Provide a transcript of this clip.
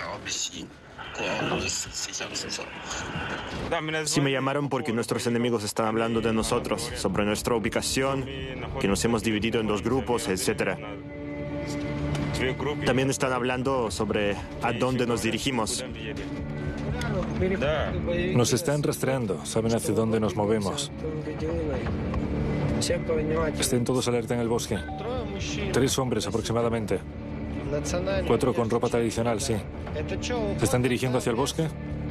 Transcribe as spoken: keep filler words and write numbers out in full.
Sí me llamaron porque nuestros enemigos están hablando de nosotros, sobre nuestra ubicación, que nos hemos dividido en dos grupos, etcétera. También están hablando sobre a dónde nos dirigimos. Nos están rastreando, saben hacia dónde nos movemos. Estén todos alerta en el bosque. Tres hombres aproximadamente. Cuatro con ropa tradicional, sí. ¿Se están dirigiendo hacia el bosque?